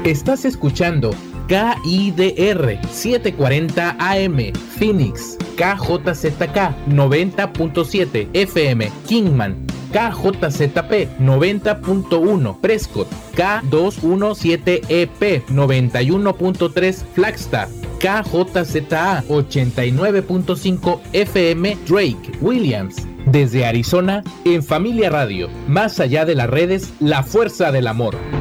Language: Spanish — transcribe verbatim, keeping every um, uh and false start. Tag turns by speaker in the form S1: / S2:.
S1: Estás escuchando K I D R setecientos cuarenta A M, Phoenix, K J Z K noventa punto siete F M, Kingman, K J Z P noventa punto uno, Prescott, K doscientos diecisiete E P noventa y uno punto tres, Flagstaff, K J Z A ochenta y nueve punto cinco F M, Drake, Williams. Desde Arizona, en Familia Radio, más allá de las redes, la fuerza del amor.